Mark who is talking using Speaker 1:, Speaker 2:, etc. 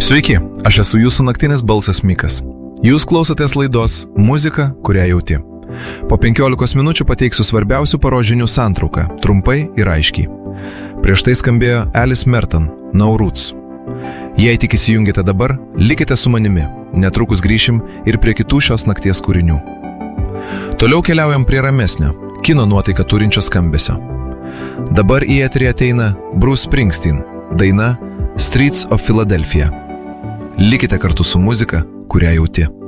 Speaker 1: Sveiki, aš esu jūsų naktinis balsas Mikas. Jūs klausotės laidos Muzika, kurią jauti. Po 15 minučių pateiksiu svarbiausių paros žinių santrauką, trumpai ir aiškiai. Prieš tai skambėjo Alice Merton, No Roots. Jei tik įsijungite dabar, likite su manimi. Netrukus grįšim ir prie kitų šios nakties kūrinių. Toliau keliaujam prie ramesnio, kino nuotaiką turinčio skambesio. Dabar į eterį ateina Bruce Springsteen, daina Streets of Philadelphia. Likite kartu su muzika, kurią jauti.